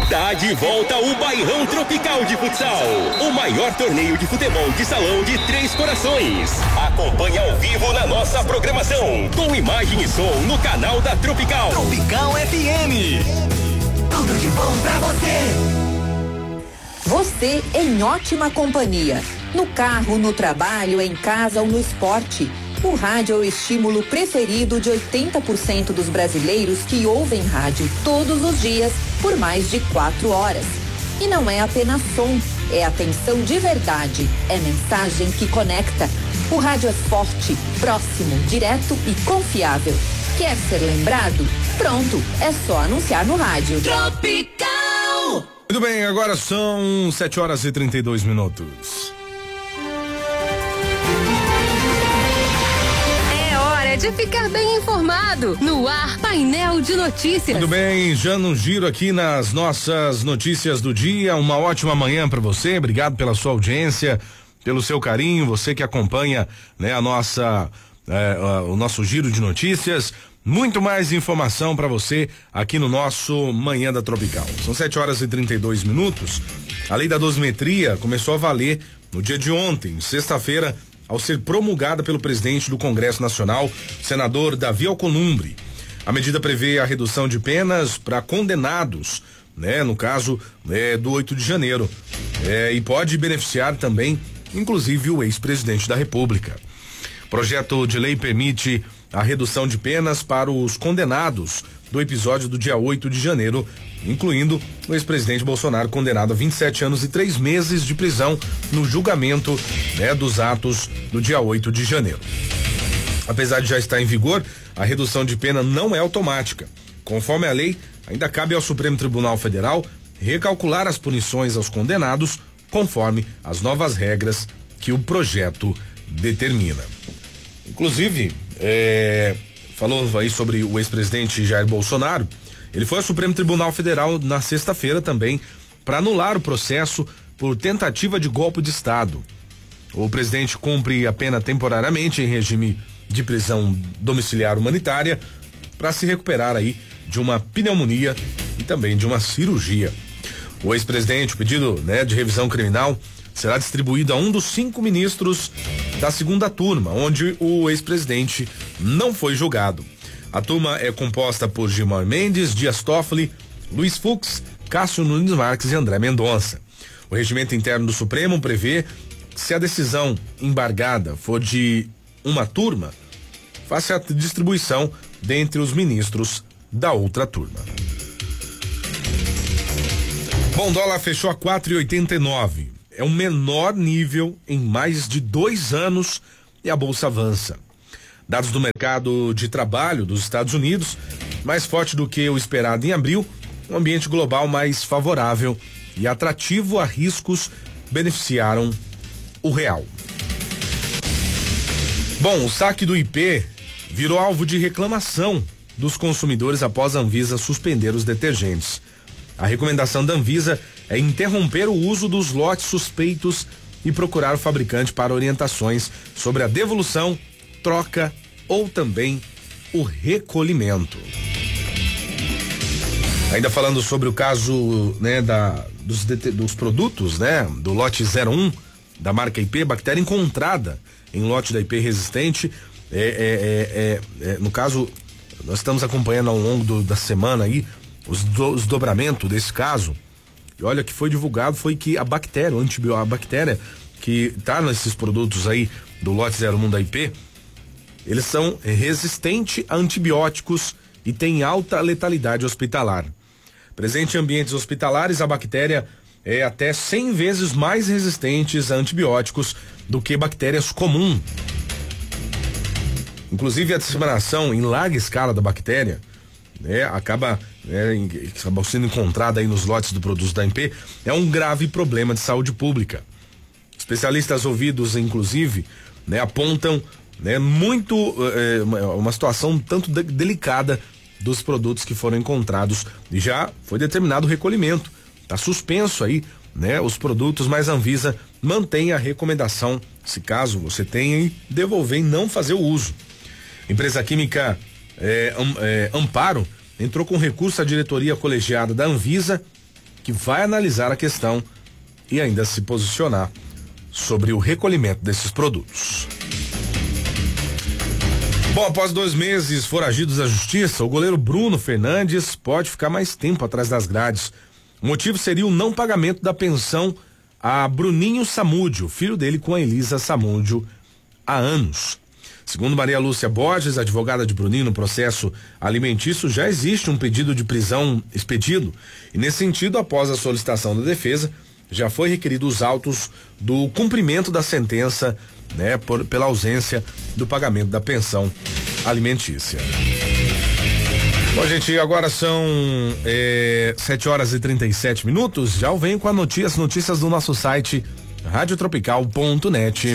Tá de volta o Bairrão Tropical de Futsal, o maior torneio de futebol de salão de Três Corações. Acompanhe ao vivo na nossa programação, com imagem e som no canal da Tropical. Tropical FM. Tudo de bom pra você. Você em ótima companhia. No carro, no trabalho, em casa ou no esporte. O rádio é o estímulo preferido de 80% dos brasileiros que ouvem rádio todos os dias por mais de 4 horas. E não é apenas som, é atenção de verdade, é mensagem que conecta. O rádio é forte, próximo, direto e confiável. Quer ser lembrado? Pronto, é só anunciar no rádio. Tropical! Muito bem, agora são 7h32. De ficar bem informado. No ar, Painel de Notícias. Muito bem, já no giro aqui nas nossas notícias do dia. Uma ótima manhã para você. Obrigado pela sua audiência, pelo seu carinho. Você que acompanha, né, o nosso giro de notícias. Muito mais informação para você aqui no nosso Manhã da Tropical. São 7h32. A lei da dosimetria começou a valer no dia de ontem, sexta-feira, ao ser promulgada pelo presidente do Congresso Nacional, senador Davi Alcolumbre. A medida prevê a redução de penas para condenados, né, no caso do 8 de janeiro, e pode beneficiar também, inclusive, o ex-presidente da República. O projeto de lei permite a redução de penas para os condenados do episódio do dia 8 de janeiro, incluindo o ex-presidente Bolsonaro, condenado a 27 anos e 3 meses de prisão no julgamento, né, dos atos do dia 8 de janeiro. Apesar de já estar em vigor, a redução de pena não é automática. Conforme a lei, ainda cabe ao Supremo Tribunal Federal recalcular as punições aos condenados conforme as novas regras que o projeto determina. Inclusive, falou aí sobre o ex-presidente Jair Bolsonaro. Ele foi ao Supremo Tribunal Federal na sexta-feira também para anular o processo por tentativa de golpe de Estado. O presidente cumpre a pena temporariamente em regime de prisão domiciliar humanitária para se recuperar aí de uma pneumonia e também de uma cirurgia. O ex-presidente, o pedido, né, de revisão criminal será distribuído a um dos 5 ministros da segunda turma, onde o ex-presidente não foi julgado. A turma é composta por Gilmar Mendes, Dias Toffoli, Luiz Fux, Cássio Nunes Marques e André Mendonça. O regimento interno do Supremo prevê que, se a decisão embargada for de uma turma, faça a distribuição dentre os ministros da outra turma. Bom, dólar fechou a 4,89. É o menor nível em mais de 2 anos e a bolsa avança. Dados do mercado de trabalho dos Estados Unidos, mais forte do que o esperado em abril, um ambiente global mais favorável e atrativo a riscos beneficiaram o real. Bom, o saque do IP virou alvo de reclamação dos consumidores após a Anvisa suspender os detergentes. A recomendação da Anvisa é interromper o uso dos lotes suspeitos e procurar o fabricante para orientações sobre a devolução, troca ou também o recolhimento. Ainda falando sobre o caso, né, dos produtos, né, do lote 01 da marca IP, bactéria encontrada em lote da IP resistente, no caso, nós estamos acompanhando ao longo da semana aí os desdobramentos desse caso. E olha, que foi divulgado foi que a bactéria que está nesses produtos aí do lote 01 da IP, eles são resistentes a antibióticos e têm alta letalidade hospitalar. Presente em ambientes hospitalares, a bactéria é até 100 vezes mais resistente a antibióticos do que bactérias comuns. Inclusive, a disseminação em larga escala da bactéria acaba sendo encontrada aí nos lotes do produto da MP, é um grave problema de saúde pública. Especialistas ouvidos, inclusive, apontam uma situação tanto delicada dos produtos que foram encontrados, e já foi determinado o recolhimento. Está suspenso aí, os produtos, mas a Anvisa mantém a recomendação, se caso você tenha, devolver e não fazer o uso. Empresa química Amparo entrou com recurso à diretoria colegiada da Anvisa, que vai analisar a questão e ainda se posicionar sobre o recolhimento desses produtos. Bom, após 2 meses foragidos da justiça, o goleiro Bruno Fernandes pode ficar mais tempo atrás das grades. O motivo seria o não pagamento da pensão a Bruninho Samúdio, filho dele com a Elisa Samúdio, há anos. Segundo Maria Lúcia Borges, advogada de Bruninho no processo alimentício, já existe um pedido de prisão expedido e, nesse sentido, após a solicitação da defesa, já foi requerido os autos do cumprimento da sentença, né, pela ausência do pagamento da pensão alimentícia. Bom, gente, agora são 7h37. Já eu venho com notícias do nosso site radiotropical.net.